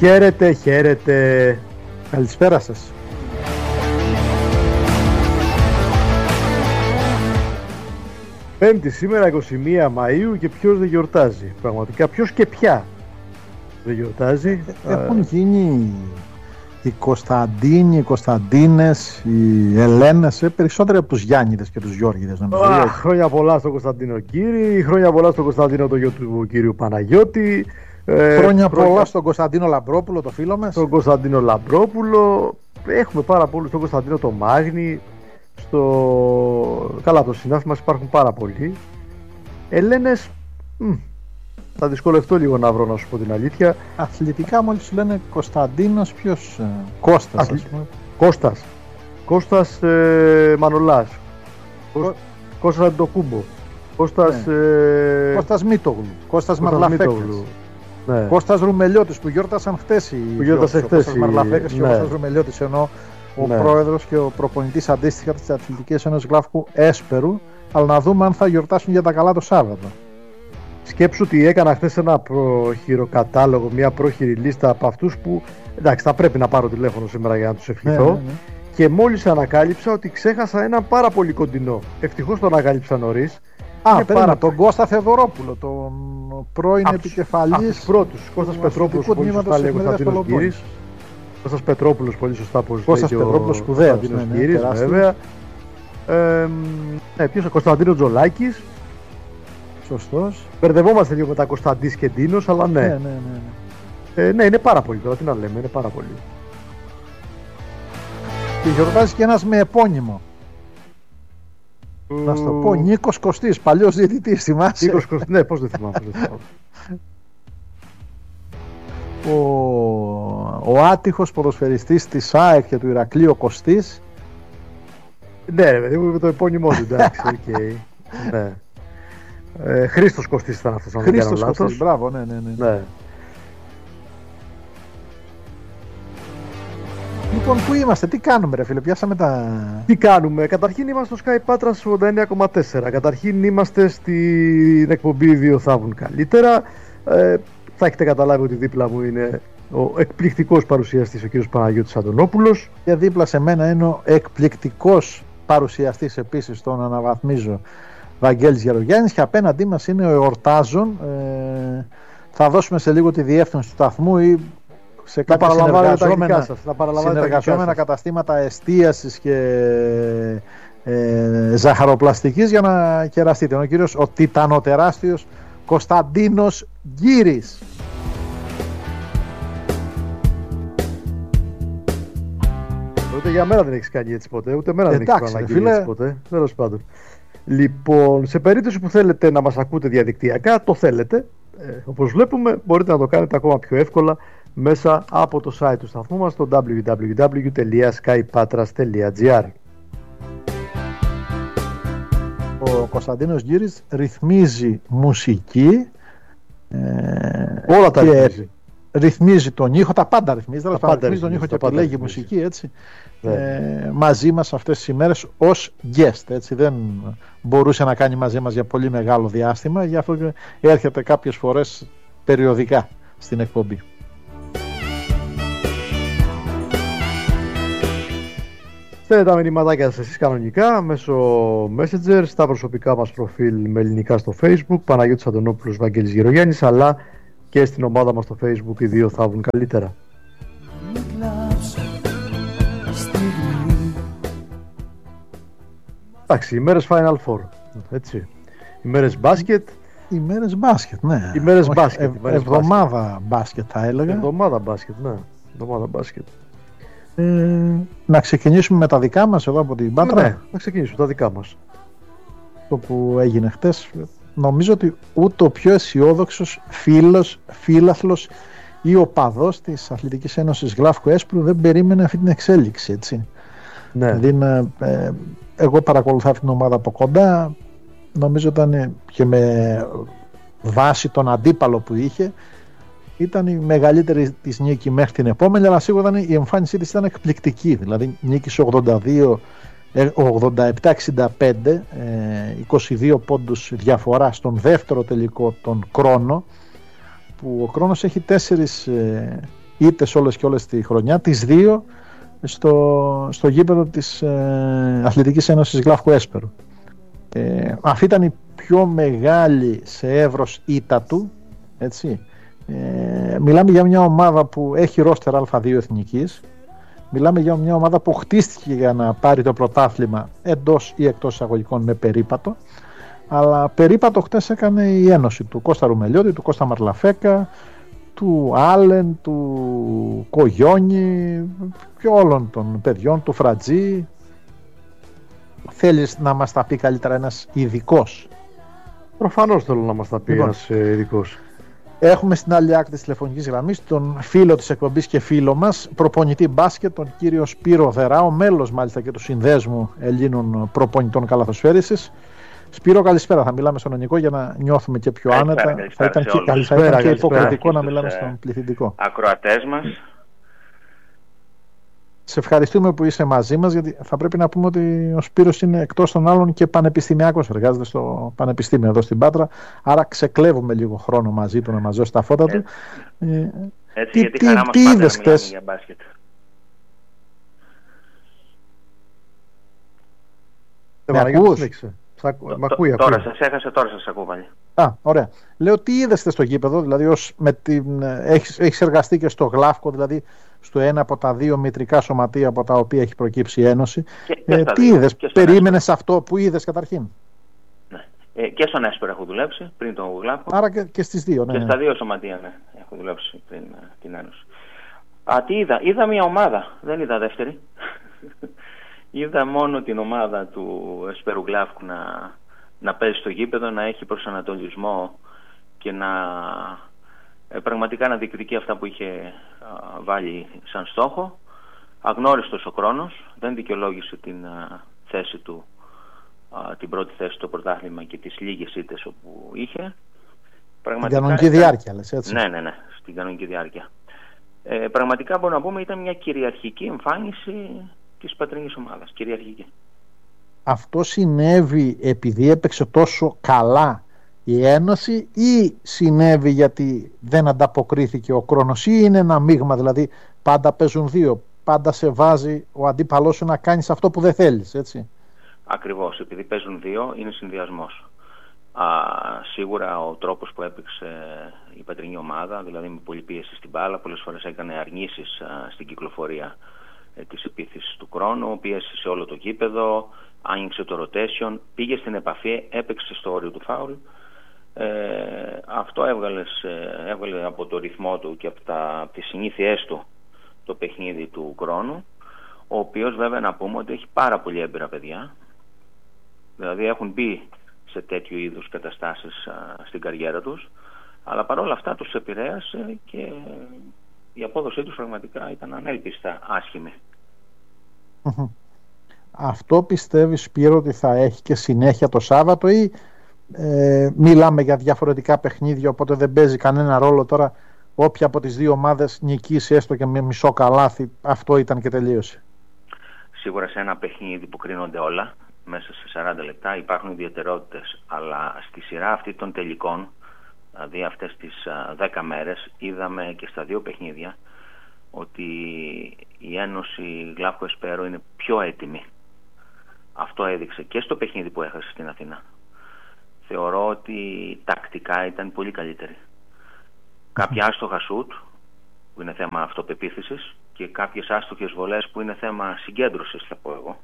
Χαίρετε, χαίρετε. Καλησπέρα σας. Πέμπτη σήμερα 21 Μαΐου και ποιος δεν γιορτάζει? Πραγματικά ποιος και ποια δεν γιορτάζει? Έχουν γίνει οι Κωνσταντίνοι, οι Κωνσταντίνες, οι Ελένες, περισσότεροι από τους Γιάννηδες και τους Γιώργηδες. Χρόνια πολλά στον Κωνσταντίνο Κύρι, χρόνια πολλά στον Κωνσταντίνο το γιο του κύριου Παναγιώτη. Χρόνια πολλά στον Κωνσταντίνο Λαμπρόπουλο, το φίλο μας. Στον Κωνσταντίνο Λαμπρόπουλο. Έχουμε πάρα πολλούς, στον Κωνσταντίνο το Μάγνη. Καλά, το συνάφι μας υπάρχουν πάρα πολλοί. Ελένες, θα δυσκολευτώ λίγο να βρω, να σου πω την αλήθεια. Αθλητικά μόλις σου λένε Κωνσταντίνος, ποιος? Κώστας, ας πούμε. Κώστας Μανολάς. Κώστας Αντοκούμπο. Κώστας Μίτογλου. Κώστας Μαρλαφέκας. Ναι. Κώστας Ρουμελιώτης που γιόρτασαν χτες. Κώστας Μαρλαφέκας και ο Κώστας Ρουμελιώτης, ενώ ο πρόεδρος και ο προπονητής αντίστοιχα της Αθλητικής Ένωσης Γλάφκου Έσπερου. Αλλά να δούμε αν θα γιορτάσουν για τα καλά το Σάββατο. Σκέψου ότι έκανα χθες ένα πρόχειρο κατάλογο, μια πρόχειρη λίστα από αυτούς που, εντάξει, θα πρέπει να πάρω τηλέφωνο σήμερα για να τους ευχηθώ. Ναι. Και μόλις ανακάλυψα ότι ξέχασα ένα πάρα πολύ κοντινό. Ευτυχώς το ανακάλυψα νωρίς. Τον Κώστα Θεοδωρόπουλο, τον πρώην επικεφαλής. Από τους πρώτους. Κώστας Πετρόπουλος, πολύ σωστά λέει ο Κωνσταντίνος Κύρις. Κώστας Πετρόπουλος, πολύ σωστά πως λέει και ο Κωνσταντίνος Κύρις, βέβαια. Ποιος ο Κωνσταντίνος Τζολάκης. Σωστός. Μπερδευόμαστε λίγο με τα Κωνσταντής και Ντίνος, αλλά ναι. Ναι, είναι πάρα πολύ τώρα, τι να λέμε, είναι πάρα πολύ. Και γιορτάζει και ένας με επώνυμο. Να σου το πω, Νίκος Κωστής, παλιός διαιτητής, θυμάσαι? Νίκος Κωστής, ναι, πώς δεν θυμάμαι. Ο άτυχος ποδοσφαιριστής της ΑΕΚ και του Ηρακλείου Κωστής. Ναι, με το επώνυμό του, εντάξει, οκ. Ναι. Χρήστος Κωστής ήταν αυτός, αν δεν κάνω λάθος. Κωστής, μπράβο, ναι. Λοιπόν, πού είμαστε, τι κάνουμε ρε φίλε, πιάσαμε τα... Τι κάνουμε, καταρχήν είμαστε στο Sky Patras 89,4. Καταρχήν είμαστε στην εκπομπή Δύο Θαύουν Καλύτερα. Θα έχετε καταλάβει ότι δίπλα μου είναι ο εκπληκτικός παρουσιαστής ο κ. Παναγιώτης Αντωνόπουλος. Και δίπλα σε μένα είναι ο εκπληκτικός παρουσιαστής επίσης, τον αναβαθμίζω, Βαγγέλης Γερογιάννης, και απέναντί μας είναι ο εορτάζων. Θα δώσουμε σε λίγο τη διεύθυνση του σταθμού ή σε κάποια συνεργαζόμενα καταστήματα εστίασης και ζαχαροπλαστικής για να κεραστείτε. Ο κύριος ο τιτανοτεράστιος Κωνσταντίνος Γκύρης. Ούτε για μένα δεν έχεις κάνει έτσι ποτέ, ούτε εμένα δεν έχεις κάνει έτσι ποτέ. Τέλος πάντων. Λοιπόν, σε περίπτωση που θέλετε να μας ακούτε διαδικτυακά, το θέλετε, όπως βλέπουμε, μπορείτε να το κάνετε ακόμα πιο εύκολα μέσα από το site του σταθμού μας, το www.skypatras.gr. Ο Κωνσταντίνος Γκύρης ρυθμίζει μουσική, όλα τα ρυθμίζει. Ρυθμίζει τον ήχο, τα πάντα ρυθμίζει, ρυθμίζει τον ήχο και επιλέγει μουσική, έτσι. Μαζί μας αυτές τις ημέρες ως guest, έτσι, δεν μπορούσε να κάνει μαζί μας για πολύ μεγάλο διάστημα, γι' αυτό και έρχεται κάποιες φορές περιοδικά στην εκπομπή. Στέλνετε τα μηνύματάκια σας εσείς κανονικά μέσω Messenger στα προσωπικά μας προφίλ με ελληνικά στο Facebook, Παναγιώτης Αντωνόπουλος, Βαγγέλης Γερογιάννης, αλλά και στην ομάδα μας στο Facebook οι δύο θαύουν καλύτερα. Εντάξει, ημέρες Final Four, έτσι. Ημέρες μπάσκετ. Ημέρες μπάσκετ, ναι. Ημέρες μπάσκετ. Εβδομάδα μπάσκετ θα έλεγα. Εβδομάδα μπάσκετ, ναι. Εβδομάδα μπάσκετ. Να ξεκινήσουμε με τα δικά μας εδώ από την Πάτρα. Ναι, να ξεκινήσουμε τα δικά μας. Το που έγινε χτες, νομίζω ότι ούτε ο πιο αισιόδοξος φίλαθλος ή οπαδός της Αθλητικής Ένωσης Γλάφκου Έσπρου δεν περίμενε αυτή την εξέλιξη, έτσι. Ναι. Δηλαδή, εγώ παρακολουθώ αυτή την ομάδα από κοντά, νομίζω ήταν και με βάση τον αντίπαλο που είχε, ήταν η μεγαλύτερη της νίκη μέχρι την επόμενη, αλλά σίγουρα η εμφάνισή της ήταν εκπληκτική. Δηλαδή νίκησε 87-65, 22 πόντους διαφορά στον δεύτερο τελικό, τον Κρόνο, που ο Κρόνος έχει 4 ήττες όλες και όλες τη χρονιά, τις 2 στο γήπεδο της Αθλητικής Ένωσης Γλάφκου Έσπερου. Αυτή ήταν η πιο μεγάλη σε εύρος ήττα του, έτσι. Μιλάμε για μια ομάδα που έχει ρόστερ Α2 εθνικής. Μιλάμε για μια ομάδα που χτίστηκε για να πάρει το πρωτάθλημα εντός ή εκτός εισαγωγικών με περίπατο. Αλλά περίπατο χτες έκανε η ένωση του Κώστα Ρουμελιώτη, του Κώστα Μαρλαφέκα, του Άλεν, του Κογιόνι και όλων των παιδιών, του Φρατζή. Θέλεις να μας τα πει καλύτερα ένας ειδικός? Προφανώς θέλω να μας τα πει ένας ειδικός. Έχουμε στην άλλη άκρη της τηλεφωνικής γραμμής τον φίλο της εκπομπής και φίλο μας, προπονητή μπάσκετ, τον κύριο Σπύρο Δεράο, μέλος μάλιστα και του Συνδέσμου Ελλήνων Προπονητών Καλαθοσφαίρισης. Σπύρο, καλησπέρα. Θα μιλάμε στον ελληνικό για να νιώθουμε και πιο άνετα. Θα ήταν και υποκριτικό να μιλάμε στον πληθυντικό. Ακροατές μας. Σε ευχαριστούμε που είσαι μαζί μας, γιατί θα πρέπει να πούμε ότι ο Σπύρος είναι εκτός των άλλων και πανεπιστημιακός, εργάζεται στο Πανεπιστήμιο εδώ στην Πάτρα, άρα ξεκλέβουμε λίγο χρόνο μαζί του να μας δώσει τα φώτα του. Έτσι, γιατί χαρά μας πάντα να μιλάμε για μπάσκετ. Με ακούς? Τώρα σας έχασε, τώρα σας ακούω πάλι. Ωραία. Λέω, τι είδεστε στο γήπεδο, δηλαδή έχεις εργαστεί και στο Γλάφκο, δηλαδή στο ένα από τα 2 μητρικά σωματεία από τα οποία έχει προκύψει η Ένωση. Τι είδες, περίμενες αυτό που είδες καταρχήν? Ναι. Και στον Έσπερο έχω δουλέψει πριν τον Γλάφκο. Άρα και στις 2, ναι. Και στα 2 σωματεία, ναι, έχω δουλέψει πριν την Ένωση. Τι είδα? Είδα μια ομάδα, δεν είδα δεύτερη. Είδα μόνο την ομάδα του Έσπερου Γλάφκου να παίζει στο γήπεδο, να έχει προσανατολισμό και πραγματικά να διεκδικεί αυτά που είχε βάλει σαν στόχο. Αγνώριστος ο χρόνος, δεν δικαιολόγησε την θέση του, την πρώτη θέση στο πρωτάθλημα και τις λίγες ήττες όπου είχε. Στην κανονική διάρκεια, λες, έτσι. Ναι, στην κανονική διάρκεια. Πραγματικά μπορούμε να πούμε ήταν μια κυριαρχική εμφάνιση της πατρινής ομάδας, κυριαρχική. Αυτό συνέβη επειδή έπαιξε τόσο καλά η Ένωση ή συνέβη γιατί δεν ανταποκρίθηκε ο χρόνος, ή είναι ένα μείγμα, δηλαδή πάντα παίζουν 2, πάντα σε βάζει ο αντίπαλός σου να κάνεις αυτό που δεν θέλεις, έτσι? Ακριβώς, επειδή παίζουν 2 είναι συνδυασμός. Σίγουρα ο τρόπος που έπαιξε η πατρινή ομάδα, δηλαδή με πολλή πίεση στην μπάλα, πολλές φορές έκανε αρνήσεις στην κυκλοφορία της επίθεσης του χρόνου, πίεση σε όλο το γήπεδο, άνοιξε το rotation, πήγε στην επαφή, έπαιξε στο όριο του φάουλ. Αυτό έβγαλε από το ρυθμό του και από τις συνήθειές του το παιχνίδι του χρόνου, ο οποίος βέβαια να πούμε ότι έχει πάρα πολύ έμπειρα παιδιά, δηλαδή έχουν μπει σε τέτοιου είδους καταστάσεις στην καριέρα τους, αλλά παρόλα αυτά τους επηρέασε και η απόδοσή τους πραγματικά ήταν ανέλπιστα άσχημη. Αυτό πιστεύεις, Σπύρο, ότι θα έχει και συνέχεια το Σάββατο, ή μιλάμε για διαφορετικά παιχνίδια, οπότε δεν παίζει κανένα ρόλο τώρα όποια από τις 2 ομάδες νικήσει έστω και με μισό καλάθι, αυτό ήταν και τελείωσε? Σίγουρα σε ένα παιχνίδι που κρίνονται όλα μέσα σε 40 λεπτά υπάρχουν ιδιαιτερότητες, αλλά στη σειρά αυτή των τελικών, δηλαδή αυτές τις 10 μέρες, είδαμε και στα 2 παιχνίδια ότι η Ένωση Γλάφκο Εσπέρο είναι πιο έτοιμη. Αυτό έδειξε και στο παιχνίδι που έχασε στην Αθήνα. Θεωρώ ότι τακτικά ήταν πολύ καλύτερη. Κάποια άστοχα σουτ που είναι θέμα αυτοπεποίθησης και κάποιες άστοχες βολές που είναι θέμα συγκέντρωσης, θα πω εγώ,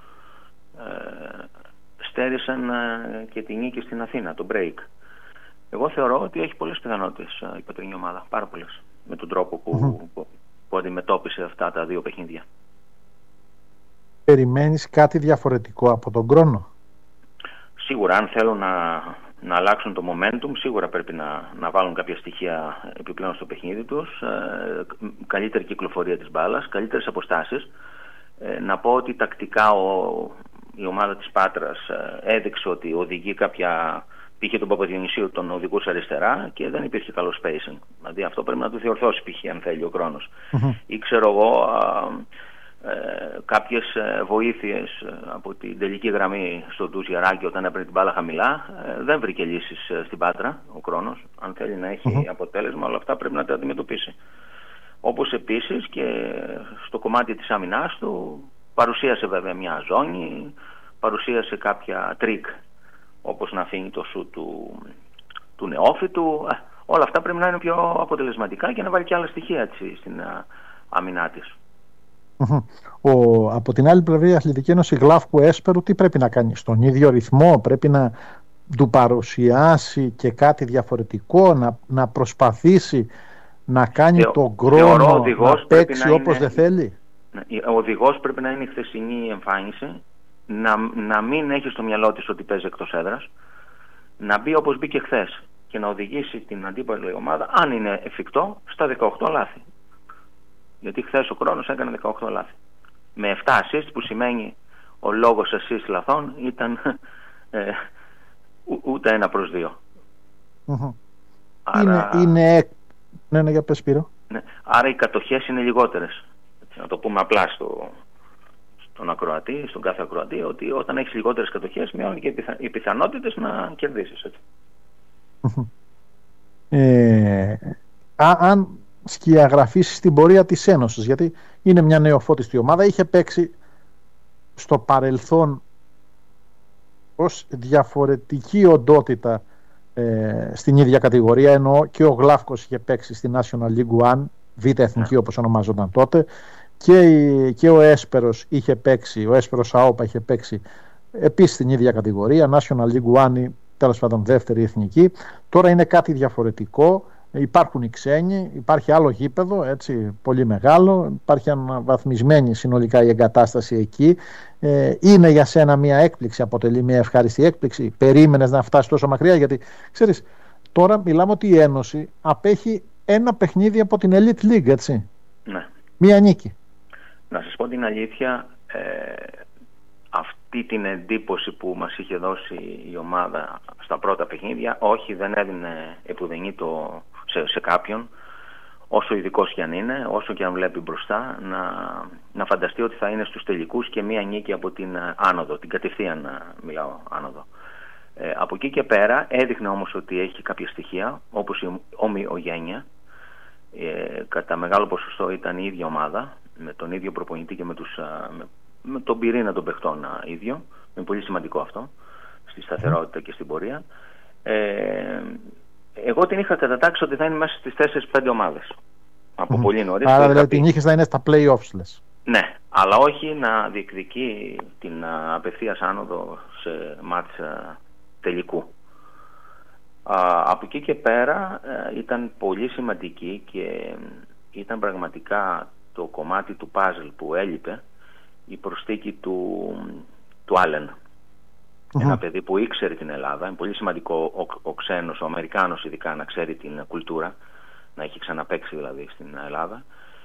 στέρισαν και τη νίκη στην Αθήνα, το break. Εγώ θεωρώ ότι έχει πολλές πιθανότητες η πατρινή ομάδα, πάρα πολλές, με τον τρόπο που αντιμετώπισε αυτά τα 2 παιχνίδια. Περιμένεις κάτι διαφορετικό από τον χρόνο? Σίγουρα, αν θέλουν να αλλάξουν το momentum, σίγουρα πρέπει να βάλουν κάποια στοιχεία επιπλέον στο παιχνίδι τους, καλύτερη κυκλοφορία της μπάλας, καλύτερες αποστάσεις. Να πω ότι τακτικά η ομάδα της Πάτρας έδειξε ότι οδηγεί κάποια, π.χ. τον Παπαδιονυσίου τον οδηγούσε αριστερά και δεν υπήρχε καλό spacing. Δηλαδή αυτό πρέπει να του διορθώσει π.χ. αν θέλει ο χρόνος. Ή ξέρω εγώ κάποιες βοήθειες από την τελική γραμμή στο Ντουζιαράκι όταν έπαιρνε την μπάλα χαμηλά, δεν βρήκε λύσεις στην Πάτρα ο χρόνος. Αν θέλει να έχει αποτέλεσμα, όλα αυτά πρέπει να τα αντιμετωπίσει. Όπως επίσης και στο κομμάτι της άμυνάς του παρουσίασε βέβαια μια ζώνη, παρουσίασε κάποια τρίκ, όπως να αφήνει το σου του νεόφυτου. Όλα αυτά πρέπει να είναι πιο αποτελεσματικά και να βάλει και άλλα στοιχεία έτσι, στην άμυνά της. Από την άλλη πλευρά η Αθλητική Ένωση Γλάφκου Έσπερου τι πρέπει να κάνει? Στον ίδιο ρυθμό πρέπει να του παρουσιάσει και κάτι διαφορετικό, να προσπαθήσει να κάνει τον χρόνο να παίξει όπως δεν θέλει? Ο οδηγός πρέπει να είναι η χθεσινή εμφάνιση, να μην έχει στο μυαλό της ότι παίζει εκτός έδρας, να μπει όπως μπήκε χθες και να οδηγήσει την αντίπαλη ομάδα, αν είναι εφικτό, στα 18 λάθη. Γιατί χθες ο Κρόνος έκανε 18 λάθη. Με 7 assist, που σημαίνει ο λόγος assist λαθών ήταν ούτε 1/2. Άρα... Ναι, για πες Σπύρο. Ναι. Άρα οι κατοχές είναι λιγότερες. Να το πούμε απλά στον ακροατή, στον κάθε ακροατή, ότι όταν έχεις λιγότερες κατοχές μειώνει και οι πιθανότητες να κερδίσεις. Αν σκιαγραφίσεις την πορεία της Ένωσης, γιατί είναι μια νεοφώτιστη ομάδα, είχε παίξει στο παρελθόν ως διαφορετική οντότητα στην ίδια κατηγορία, ενώ και ο Γλάφκος είχε παίξει στη National League One, Β' Εθνική όπως ονομάζονταν τότε, και ο Έσπερος είχε παίξει, ο Έσπερος ΑΟΠΑ είχε παίξει επίσης στην ίδια κατηγορία, National League One, τέλος πάντων δεύτερη εθνική. Τώρα είναι κάτι διαφορετικό. Υπάρχουν οι ξένοι, υπάρχει άλλο γήπεδο, έτσι, πολύ μεγάλο, υπάρχει αναβαθμισμένη συνολικά η εγκατάσταση εκεί. Είναι για σένα μια έκπληξη, αποτελεί μια ευχάριστη έκπληξη? Περίμενες να φτάσει τόσο μακριά? Γιατί ξέρεις, τώρα μιλάμε ότι η Ένωση απέχει ένα παιχνίδι από την Elite League, έτσι. Ναι. Μια νίκη. Να σας πω την αλήθεια, αυτή την εντύπωση που μας είχε δώσει η ομάδα στα πρώτα παιχνίδια, όχι, δεν έδινε επουδενή σε κάποιον, όσο ειδικός και αν είναι, όσο και αν βλέπει μπροστά, να φανταστεί ότι θα είναι στους τελικούς και μία νίκη από την άνοδο, την κατευθείαν μιλάω άνοδο. Από εκεί και πέρα έδειχνε όμως ότι έχει κάποια στοιχεία, όπως η ομοιογένεια, κατά μεγάλο ποσοστό ήταν η ίδια ομάδα, με τον ίδιο προπονητή και με τον πυρήνα των παιχτών ίδιο. Είναι πολύ σημαντικό αυτό στη σταθερότητα και στην πορεία. Εγώ την είχα κατατάξει ότι θα είναι μέσα στις 4-5 ομάδες από πολύ νωρίς. Άρα δηλαδή την είχες να είναι στα play-offs, λες? Ναι, αλλά όχι να διεκδικεί την απευθείας άνοδο σε μάτς τελικού. Από εκεί και πέρα ήταν πολύ σημαντική και ήταν πραγματικά το κομμάτι του puzzle που έλειπε, η προσθήκη του Άλεν. Ένα παιδί που ήξερε την Ελλάδα. Είναι πολύ σημαντικό ο ξένος, ο Αμερικάνος ειδικά, να ξέρει την κουλτούρα, να έχει ξαναπαίξει δηλαδή στην Ελλάδα.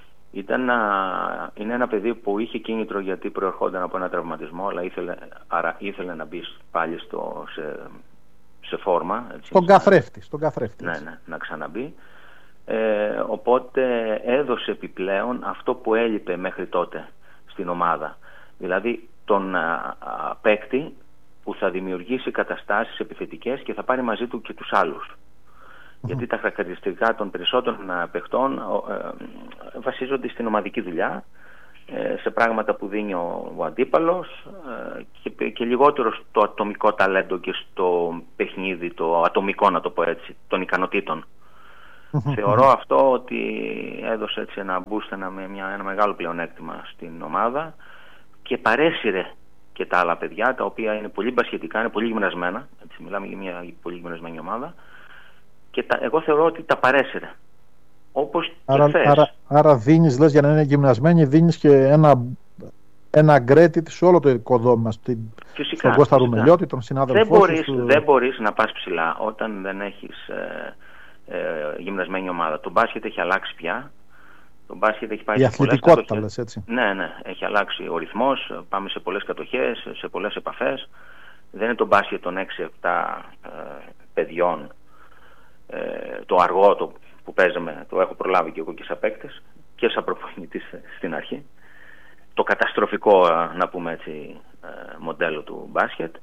Είναι ένα παιδί που είχε κίνητρο γιατί προερχόταν από ένα τραυματισμό, άρα ήθελε να μπει πάλι σε φόρμα. Έτσι, στον καθρέφτη. Ναι, να ξαναμπεί. Οπότε έδωσε επιπλέον αυτό που έλειπε μέχρι τότε στην ομάδα. Δηλαδή τον παίκτη που θα δημιουργήσει καταστάσεις επιθετικές και θα πάρει μαζί του και τους άλλους. Γιατί τα χαρακτηριστικά των περισσότερων παιχτών βασίζονται στην ομαδική δουλειά, σε πράγματα που δίνει ο αντίπαλος και λιγότερο στο ατομικό ταλέντο και στο παιχνίδι, το ατομικό, να το πω έτσι, των ικανοτήτων. Θεωρώ αυτό ότι έδωσε έτσι ένα boost, ένα μεγάλο πλεονέκτημα στην ομάδα και παρέσυρε και τα άλλα παιδιά, τα οποία είναι πολύ μπασχετικά, είναι πολύ γυμνασμένα. Έτσι, μιλάμε για μια πολύ γυμνασμένη ομάδα. Και εγώ θεωρώ ότι τα παρέσυρε. Όπως άρα δίνεις, λες, για να είναι γυμνασμένοι, δίνεις και ένα credit σε όλο το οικοδόμημα. Στον Κώστα Ρουμελιώτη, τον συνάδελφό σου. Δεν μπορείς να πας ψηλά όταν δεν έχεις γυμνασμένη ομάδα. Το μπάσκετ έχει αλλάξει πια. Το μπάσκετ έχει πάει η αθλητικότητα, λες, έτσι. Ναι, έχει αλλάξει ο ρυθμός. Πάμε σε πολλές κατοχές, σε πολλές επαφές. Δεν είναι το μπάσκετ των 6-7 παιδιών, το αργό που παίζαμε, το έχω προλάβει και εγώ και σαν παίκτης και σαν προπονητής στην αρχή. Το καταστροφικό, να πούμε έτσι, μοντέλο του μπάσκετ.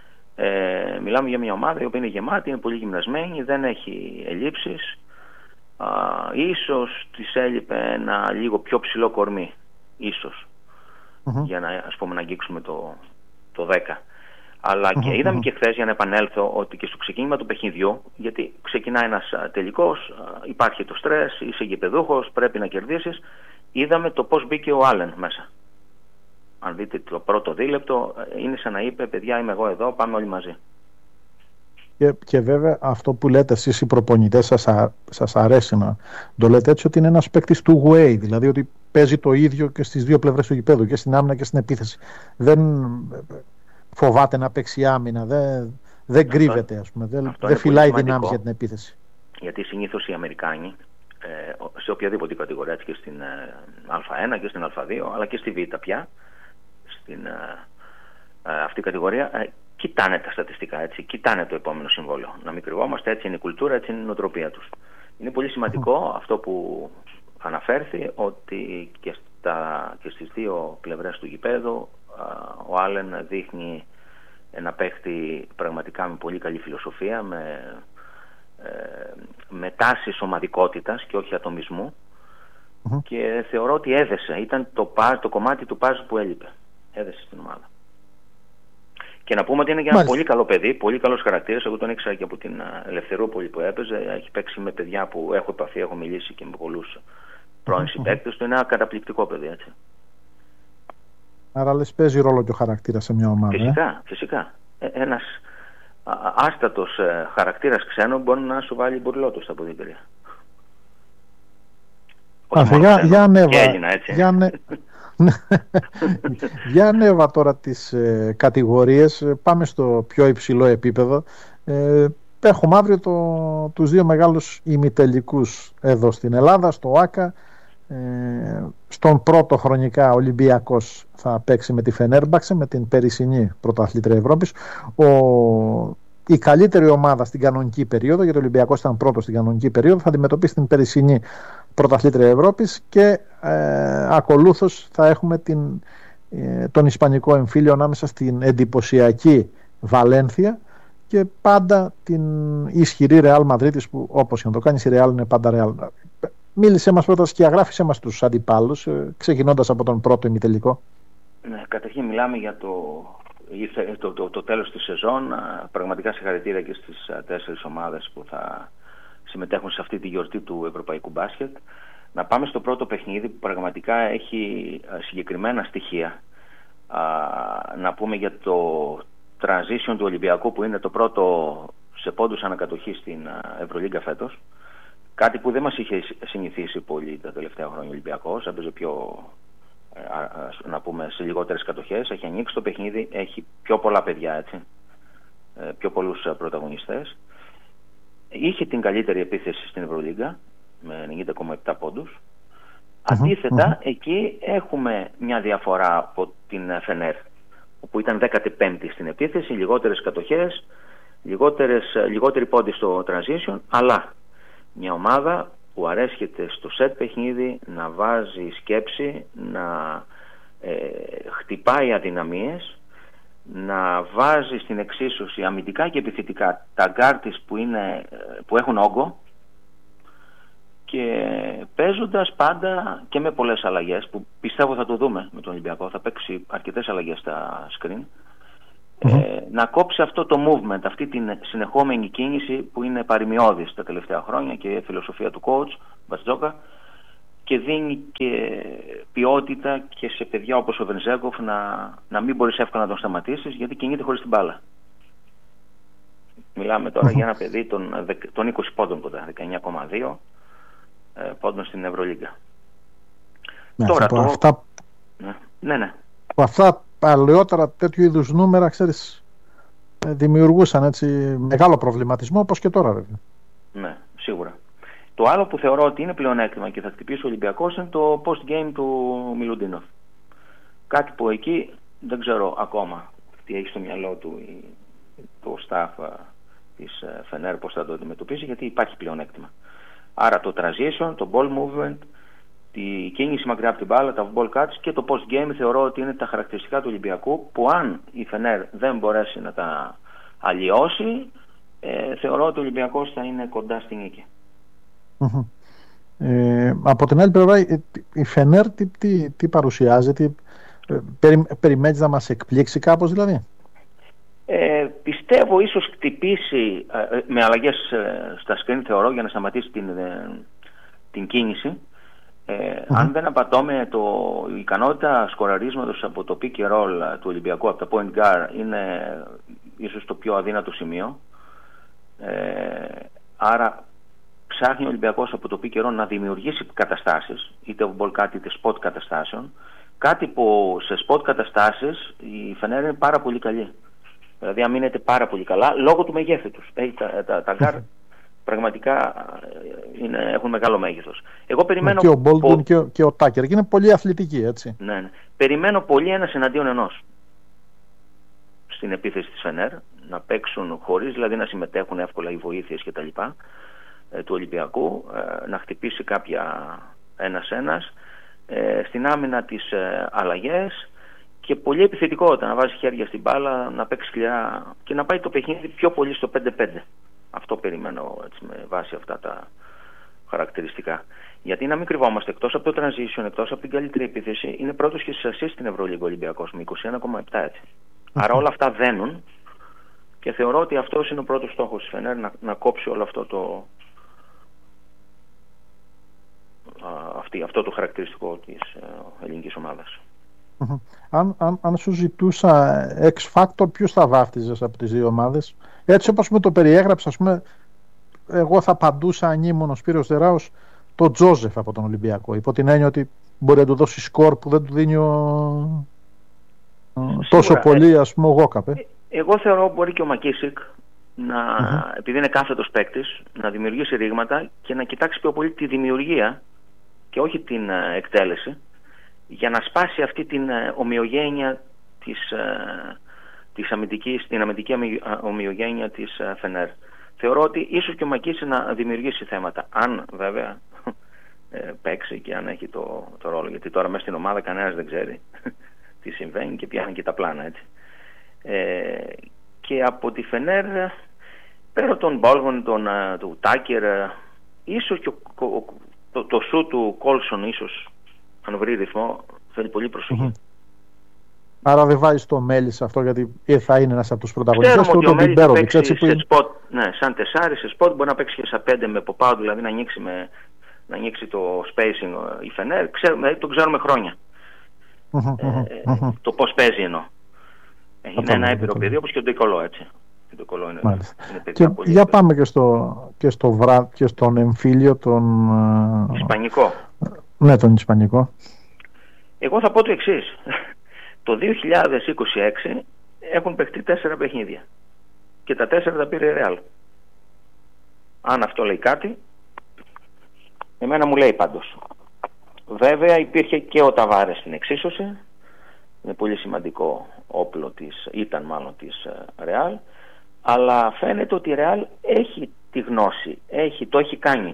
Μιλάμε για μια ομάδα η οποία είναι γεμάτη, είναι πολύ γυμνασμένη, δεν έχει ελλείψεις. Ίσως της έλειπε ένα λίγο πιο ψηλό κορμί, ίσως, για να, ας πούμε, να αγγίξουμε το 10. Αλλά και είδαμε και χθες, για να επανέλθω, ότι και στο ξεκίνημα του παιχνιδιού, γιατί ξεκινάει ένας τελικός, υπάρχει το στρες, είσαι γηπεδούχος, πρέπει να κερδίσεις, είδαμε το πώς μπήκε ο Άλεν μέσα. Αν δείτε το πρώτο δίλεπτο, είναι σαν να είπε, παιδιά, είμαι εγώ εδώ, πάμε όλοι μαζί. Και βέβαια αυτό που λέτε εσείς οι προπονητές, σας αρέσει να το λέτε έτσι, ότι είναι ένας παίκτης του way, δηλαδή ότι παίζει το ίδιο και στις δύο πλευρές του γηπέδου, και στην άμυνα και στην επίθεση. Δεν φοβάται να παίξει άμυνα, δεν κρύβεται, ας πούμε, δεν φυλάει δυνάμεις για την επίθεση. Γιατί συνήθως οι Αμερικάνοι, σε οποιαδήποτε κατηγορία, και στην Α1 και στην Α2, αλλά και στη Β πια, στην αυτή κατηγορία, κοιτάνε τα στατιστικά, έτσι, κοιτάνε το επόμενο συμβόλαιο. Να μην κρυβόμαστε, έτσι είναι η κουλτούρα, έτσι είναι η νοοτροπία τους. Είναι πολύ σημαντικό αυτό που αναφέρθη, ότι και στις δύο πλευρές του γηπέδου ο Άλεν δείχνει ένα παίχτη πραγματικά με πολύ καλή φιλοσοφία, με τάσεις ομαδικότητας και όχι ατομισμού, και θεωρώ ότι έδεσε, ήταν το κομμάτι του παζ που έλειπε, έδεσε στην ομάδα. Και να πούμε ότι είναι για ένα πολύ καλό παιδί, πολύ καλός χαρακτήρας. Εγώ τον ήξερα και από την Ελευθερούπολη που έπαιζε. Έχει παίξει με παιδιά που έχω επαφή, έχω μιλήσει και με πολλούς πρώην συμπαίκτες του. Είναι ένα καταπληκτικό παιδί, έτσι. Άρα λες παίζει ρόλο και ο χαρακτήρας σε μια ομάδα. Φυσικά. Ένας άστατος χαρακτήρας ξένο μπορεί να σου βάλει μπουρλότο στα ποδητήρια. Για ανέβα. Και Έλληνα, έτσι. Για ανέβα τώρα τις κατηγορίες. Πάμε στο πιο υψηλό επίπεδο. Έχουμε αύριο τους δύο μεγάλους ημιτελικούς εδώ στην Ελλάδα, στο ΆΚΑ. Στον πρώτο χρονικά Ολυμπιακός θα παίξει με τη Φενέρμπαξε, με την περσινή πρωταθλήτρια Ευρώπης. Η καλύτερη ομάδα στην κανονική περίοδο, γιατί ο Ολυμπιακός ήταν πρώτος στην κανονική περίοδο, θα αντιμετωπίσει την περσινή πρωταθλήτρια Ευρώπης, και ακολούθως θα έχουμε τον ισπανικό εμφύλιο ανάμεσα στην εντυπωσιακή Βαλένθια και πάντα την ισχυρή Ρεάλ Μαδρίτης, που όπως και να το κάνεις η Ρεάλ είναι πάντα Ρεάλ. Μίλησέ μας πρώτα και αγράφησέ μας τους αντιπάλους, ξεκινώντας από τον πρώτο ημιτελικό. Ναι, καταρχήν μιλάμε για το τέλος της σεζόν. Πραγματικά συγχαρητήρια και στις 4 ομάδες που θα συμμετέχουν σε αυτή τη γιορτή του ευρωπαϊκού μπάσκετ. Να πάμε στο πρώτο παιχνίδι που πραγματικά έχει συγκεκριμένα στοιχεία. Να πούμε για το transition του Ολυμπιακού, που είναι το πρώτο σε πόντους ανακατοχή στην Ευρωλίγκα φέτος. Κάτι που δεν μας είχε συνηθίσει πολύ τα τελευταία χρόνια ο Ολυμπιακός. Έπαιζε πιο, να πούμε, σε λιγότερες κατοχές. Έχει ανοίξει το παιχνίδι, έχει πιο πολλά παιδιά, έτσι, πιο πολλούς πρωταγωνιστές. Είχε την καλύτερη επίθεση στην Ευρωλίγκα με 90,7 πόντους. Αντίθετα, εκεί έχουμε μια διαφορά από την Φενέρ, όπου ήταν 15η στην επίθεση, λιγότερες κατοχές, λιγότεροι πόντοι στο transition, αλλά μια ομάδα που αρέσκεται στο σετ παιχνίδι να βάζει σκέψη, να χτυπάει αδυναμίες, να βάζει στην εξίσωση αμυντικά και επιθετικά τα γκάρτις που έχουν όγκο, και παίζοντας πάντα και με πολλές αλλαγές, που πιστεύω θα το δούμε με τον Ολυμπιακό, θα παίξει αρκετές αλλαγές στα screen, να κόψει αυτό το movement, αυτή την συνεχόμενη κίνηση που είναι παρημιώδης τα τελευταία χρόνια, και η φιλοσοφία του coach Μπατζόκα, και δίνει και ποιότητα και σε παιδιά όπως ο Βενζέγκοφ να μην μπορείς εύκολα να τον σταματήσεις, γιατί κινείται χωρίς την μπάλα. Μιλάμε τώρα για ένα παιδί των 20 πόντων κοντά, 19,2 πόντων στην Ευρωλίγκα. Τώρα αυτά παλαιότερα τέτοιου είδους νούμερα, ξέρεις, δημιουργούσαν έτσι μεγάλο προβληματισμό, όπως και τώρα βέβαια. Ναι, σίγουρα. Το άλλο που θεωρώ ότι είναι πλεονέκτημα και θα χτυπήσει ο Ολυμπιακός είναι το post-game του Μιλουντίνοφ. Κάτι που εκεί δεν ξέρω ακόμα τι έχει στο μυαλό του το staff της Φενέρ, πώς θα το αντιμετωπίσει, γιατί υπάρχει πλεονέκτημα. Άρα το transition, το ball movement, τη κίνηση μακριά από την μπάλα, τα ball cuts και το post-game θεωρώ ότι είναι τα χαρακτηριστικά του Ολυμπιακού, που αν η Φενέρ δεν μπορέσει να τα αλλοιώσει, θεωρώ ότι ο Ολυμπιακός θα είναι κοντά στη νίκη. Από την άλλη πλευρά, η Φενέρ τι παρουσιάζει, περιμένεις να μας εκπλήξει κάπως δηλαδή? Πιστεύω ίσως χτυπήσει με αλλαγές στα screen, θεωρώ, για να σταματήσει την κίνηση. Αν δεν απατώμε, η ικανότητα σκοραρίσματος από το pick and roll του Ολυμπιακού, από τα point guard, είναι ίσως το πιο αδύνατο σημείο. Άρα ψάχνει ο Ολυμπιακός από το pick and roll να δημιουργήσει καταστάσεις, είτε ball cut είτε spot καταστάσεων. Κάτι που σε spot καταστάσεις η Φενέρ είναι πάρα πολύ καλή. Δηλαδή αμήνεται πάρα πολύ καλά λόγω του μεγέθη τους. Τα γκάρ πραγματικά έχουν μεγάλο μέγεθος. Εγώ περιμένω και ο Μπόλντουιν και ο Τάκερ, και είναι πολύ αθλητικοί, έτσι. Ναι. Περιμένω πολύ ένας εναντίον ενός στην επίθεση της Φενέρ, να παίξουν χωρίς δηλαδή να συμμετέχουν εύκολα οι βοήθειες κτλ. Του Ολυμπιακού, να χτυπήσει κάποια ένας-ένας, στην άμυνα τις αλλαγές, και πολύ επιθετικότητα, να βάζει χέρια στην μπάλα, να παίξει σκληρά και να πάει το παιχνίδι πιο πολύ στο 5-5. Αυτό περιμένω, έτσι, με βάση αυτά τα χαρακτηριστικά. Γιατί να μην κρυβόμαστε, εκτός από το transition, εκτός από την καλύτερη επίθεση, είναι πρώτος και στις assists στην Ευρωλίγα Ολυμπιακός με 21,7, έτσι. Άρα όλα αυτά δένουν και θεωρώ ότι αυτός είναι ο πρώτος στόχος της Φενέρ, να κόψει όλο αυτό το χαρακτηριστικό της ελληνικής ομάδας. Αν σου ζητούσα X-Factor, ποιους θα βάφτιζες από τις δύο ομάδες? Έτσι όπως με το περιέγραψα, ας πούμε, εγώ θα απαντούσα, αν ήμουν ο Σπύρος Τεράος, τον Τζόζεφ από τον Ολυμπιακό, υπό την έννοια ότι μπορεί να του δώσει σκορ που δεν του δίνει τόσο πολύ, ας πούμε, ο Γόκαπ. Εγώ θεωρώ μπορεί και ο Μακίσικ επειδή είναι κάθετος παίκτης, να δημιουργήσει ρήγματα και να κοιτάξει πιο πολύ τη δημιουργία και όχι την εκτέλεση, για να σπάσει αυτή την ομοιογένεια την αμυντική ομοιογένεια της Φενέρ. Θεωρώ ότι ίσως και ο Μακίση να δημιουργήσει θέματα, αν βέβαια παίξει και αν έχει το ρόλο, γιατί τώρα μέσα στην ομάδα κανένας δεν ξέρει τι συμβαίνει και πιάνει και τα πλάνα, έτσι. Και από τη Φενέρ, πέρα τον Μπόλγον, του Τάκερ, ίσως και το σου του Κόλσον, ίσως αν βρει ρυθμό, θέλει πολύ προσοχή. Άρα δεν βάζεις το Μέλι σε αυτό, γιατί θα είναι ένας από τους πρωταγωνιστές του, τον Μπιμπέροβιτς, έτσι, σε spot, ναι, σαν τεσάρι σε spot, μπορεί να παίξει και στα 5 με ποπάου, δηλαδή να ανοίξει το spacing η Φενέρ, το ξέρουμε χρόνια. Το πώς παίζει εννοώ. Είναι ένα έμπειρο παιδί, όπως και ο Ντικολό, έτσι. Είναι και για πάμε και στον εμφύλιο, τον Ισπανικό. Ναι, τον Ισπανικό. Εγώ θα πω το εξής. Το 2026 έχουν παιχτεί 4 παιχνίδια και τα 4 τα πήρε η Ρεάλ. Αν αυτό λέει κάτι, εμένα μου λέει πάντως. Βέβαια υπήρχε και ο Ταβάρες στην εξίσωση, είναι πολύ σημαντικό όπλο ήταν μάλλον της Ρεάλ, αλλά φαίνεται ότι η Ρεάλ έχει τη γνώση, το έχει κάνει.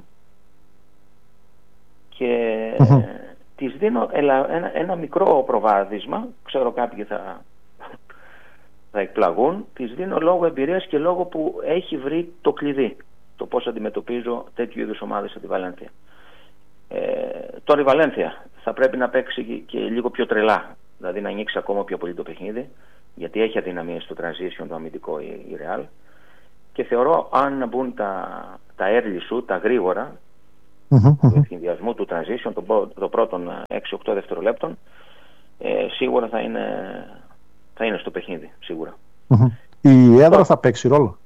Και της δίνω ένα μικρό προβάδισμα, ξέρω κάποιοι θα εκπλαγούν, της δίνω λόγω εμπειρίας και λόγω που έχει βρει το κλειδί, το πώς αντιμετωπίζω τέτοιου είδους ομάδες από τη Βαλένθια. Τώρα η Βαλένθια θα πρέπει να παίξει και λίγο πιο τρελά, δηλαδή να ανοίξει ακόμα πιο πολύ το παιχνίδι, γιατί έχει αδυναμίες στο transition το αμυντικό η Real, και θεωρώ αν μπουν τα early shoot, τα γρήγορα, του συνδυασμού του transition των πρώτων 6-8 δευτερολέπτων, σίγουρα θα είναι στο παιχνίδι, σίγουρα. Η έδρα θα παίξει ρόλο.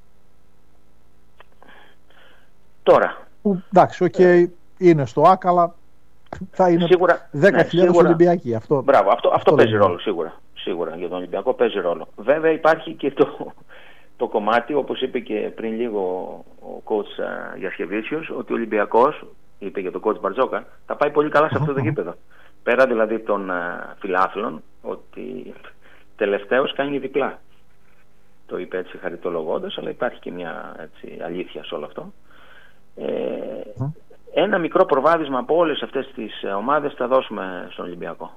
Τώρα. Εντάξει, είναι στο ΆΚ, αλλά θα είναι σίγουρα 10.000 Ολυμπιακοί. Μπράβο, αυτό παίζει ρόλο σίγουρα. Για τον Ολυμπιακό παίζει ρόλο. Βέβαια υπάρχει και το κομμάτι, όπως είπε και πριν λίγο ο coach Γιασκεβίτσιος, ότι ο Ολυμπιακός, είπε για τον coach Μπαρτζόκα, θα πάει πολύ καλά σε αυτό το γήπεδο. Πέρα δηλαδή των φιλάθλων, ότι τελευταίος κάνει διπλά. Το είπε έτσι χαριτολογώντας, αλλά υπάρχει και μια αλήθεια σε όλο αυτό. Ένα μικρό προβάδισμα από όλες αυτές τις ομάδες θα δώσουμε στον Ολυμπιακό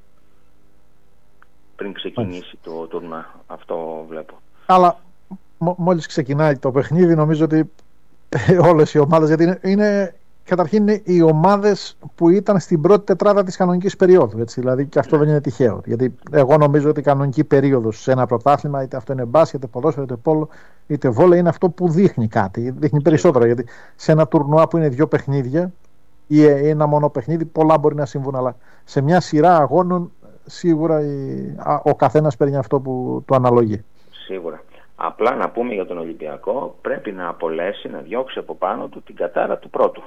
πριν ξεκινήσει το τουρνά. Αυτό βλέπω. Αλλά μόλις ξεκινάει το παιχνίδι, νομίζω ότι όλες οι ομάδες, γιατί είναι Καταρχήν είναι οι ομάδες που ήταν στην πρώτη τετράδα της κανονικής περίοδου. Έτσι, δηλαδή και αυτό δεν είναι τυχαίο. Γιατί εγώ νομίζω ότι η κανονική περίοδος σε ένα πρωτάθλημα, είτε αυτό είναι μπάσκετ, είτε ποδόσφαιρο, είτε πόλο, είτε βόλεϊ, είναι αυτό που δείχνει κάτι. Δείχνει περισσότερο. Γιατί σε ένα τουρνουά που είναι 2 παιχνίδια ή ένα μόνο παιχνίδι, πολλά μπορεί να συμβούν. Αλλά σε μια σειρά αγώνων, σίγουρα ο καθένας παίρνει αυτό που του αναλογεί. Σίγουρα. Απλά να πούμε για τον Ολυμπιακό, πρέπει να απολέσει, να διώξει από πάνω του την κατάρα του πρώτου.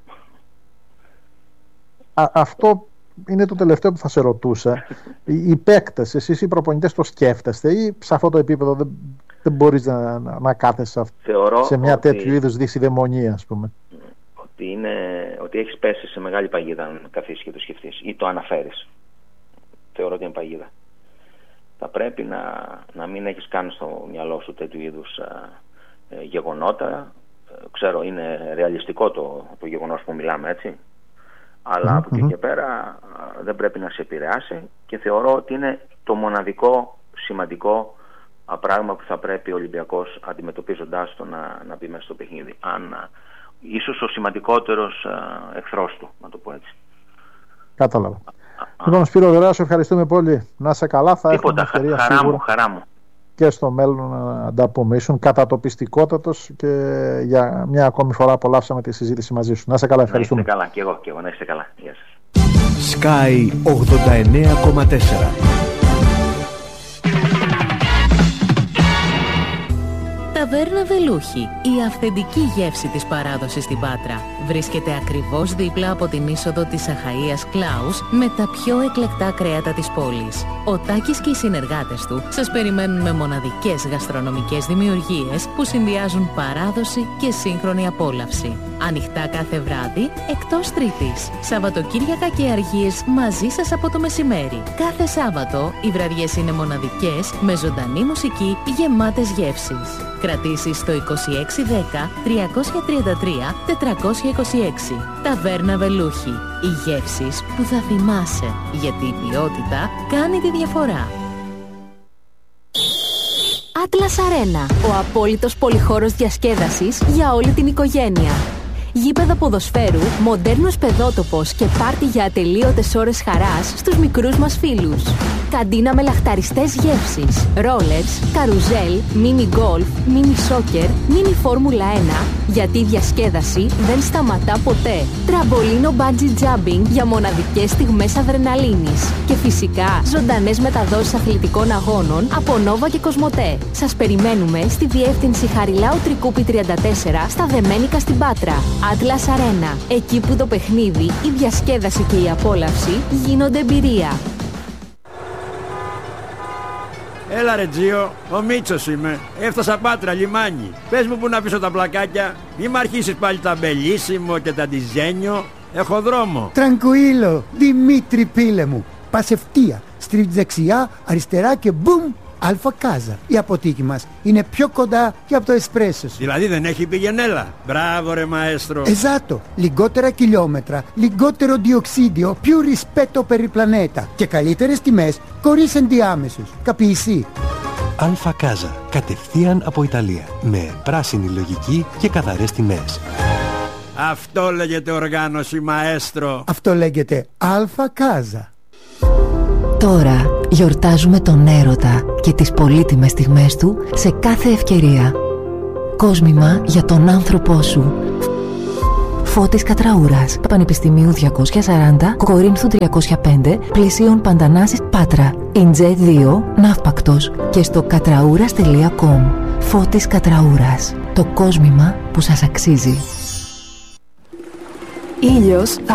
Αυτό είναι το τελευταίο που θα σε ρωτούσα. Οι παίκτες, εσείς οι προπονητές το σκέφτεστε ή σε αυτό το επίπεδο δεν μπορείς να κάθεσαι σε μια τέτοιου είδους δυσιδαιμονία, ας πούμε? Ότι έχεις πέσει σε μεγάλη παγίδα αν καθίσεις και το σκεφτείς ή το αναφέρεις. Θεωρώ ότι είναι παγίδα. Θα πρέπει να μην έχεις καν στο μυαλό σου τέτοιου είδους γεγονότα. Ξέρω, είναι ρεαλιστικό το γεγονός που μιλάμε, έτσι. Αλλά από εκεί και πέρα δεν πρέπει να σε επηρεάσει και θεωρώ ότι είναι το μοναδικό σημαντικό πράγμα που θα πρέπει ο Ολυμπιακός, αντιμετωπίζοντάς το, να μπει μέσα στο παιχνίδι. Ίσως ο σημαντικότερος εχθρός του, να το πω έτσι. Κατάλαβα. Λοιπόν, Σπύρο Γεράσου, ευχαριστούμε πολύ. Να είσαι καλά. Θα έχουμε ευκαιρία χαρά μου. Και στο μέλλον να ανταπούμε. Ήσουν κατατοπιστικότατος και για μια ακόμη φορά απολαύσαμε τη συζήτηση μαζί σου. Να είσαι καλά, ευχαριστούμε. Να είστε καλά, και εγώ, να είστε καλά. Γεια σας. Sky 89,4. Ταβέρνα Βελούχη, η αυθεντική γεύση της παράδοσης στην Πάτρα. Βρίσκεται ακριβώς δίπλα από την είσοδο της Αχαΐας Κλάους με τα πιο εκλεκτά κρέατα της πόλης. Ο Τάκης και οι συνεργάτες του σας περιμένουν με μοναδικές γαστρονομικές δημιουργίες που συνδυάζουν παράδοση και σύγχρονη απόλαυση. Ανοιχτά κάθε βράδυ, εκτός Τρίτης. Σαββατοκύριακα και αργίες μαζί σας από το μεσημέρι. Κάθε Σάββατο οι βραδιές είναι μοναδικές με ζωντανή μουσική γεμάτες γεύσεις. Κρατήσεις στο 2610 333 426. Ταβέρνα Βελούχη. Οι γεύσεις που θα θυμάσαι, γιατί η ποιότητα κάνει τη διαφορά. Atlas Arena, ο απόλυτος πολυχώρος διασκέδασης για όλη την οικογένεια. Γήπεδα ποδοσφαίρου, μοντέρνος παιδότοπος και πάρτι για ατελείωτες ώρες χαράς στους μικρούς μας φίλους. Καντίνα με λαχταριστές γεύσεις, ρόλερς, καρουζέλ, μίνι γκολφ, μίνι σόκερ, μίνι φόρμουλα 1, γιατί η διασκέδαση δεν σταματά ποτέ. Τραμπολίνο bungee jumping για μοναδικές στιγμές αδρεναλίνης. Και φυσικά ζωντανές μεταδόσεις αθλητικών αγώνων από Νόβα και Κοσμοτέ. Σας περιμένουμε στη διεύθυνση Χαριλάου Τρικούπη 34 στα Δεμένικα στην Πάτρα. Atlas Arena, εκεί που το παιχνίδι, η διασκέδαση και η απόλαυση γίνονται εμπειρία. Έλα ρε Τζίο, ο Μίτσος είμαι. Έφτασα Πάτρα, λιμάνι. Πες μου που να πίσω τα πλακάκια. Μη μ' αρχίσεις πάλι τα μπελίσιμο και τα ντιζένιο. Έχω δρόμο. Τρανκουίλο, Δημήτρη πίλε μου. Πας ευθεία, στρίβεις δεξιά, αριστερά και μπουμ, Αλφα Κάζα. Η αποθήκη μας είναι πιο κοντά και από το εσπρέσο σου. Δηλαδή δεν έχει πηγενέλα. Μπράβο ρε μαέστρο. Esatto, λιγότερα χιλιόμετρα, λιγότερο διοξίδιο, più rispetto per il pianeta και καλύτερες τιμές χωρίς ενδιάμεσους. Καπιεισί. Αλφα Κάζα, κατευθείαν από Ιταλία, με πράσινη λογική και καθαρές τιμές. Αυτό λέγεται οργάνωση μαέστρο. Αυτό λέγεται Αλφα Κάζα. Τώρα γιορτάζουμε τον έρωτα και τις πολύτιμες στιγμές του σε κάθε ευκαιρία. Κόσμημα για τον άνθρωπό σου. Φώτης Κατραούρας, Πανεπιστημίου 240, Κορίνθου 305, Πλησίων Παντανάσης, Πάτρα. Ιντζέ 2, Ναύπακτος και στο κατραούρας.com. Φώτης Κατραούρας, το κόσμημα που σας αξίζει. Ήλιος